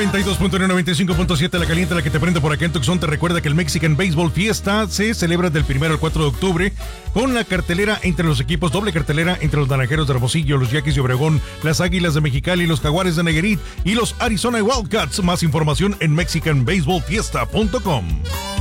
92.1, 95.7, la caliente, la que te prende por acá en Tucson, te recuerda que el Mexican Baseball Fiesta se celebra del 1 al 4 de octubre con la cartelera entre los equipos, doble cartelera entre los Naranjeros de Hermosillo, los Yaquis de Obregón, las Águilas de Mexicali, los Jaguares de Nayarit y los Arizona Wildcats. Más información en mexicanbaseballfiesta.com.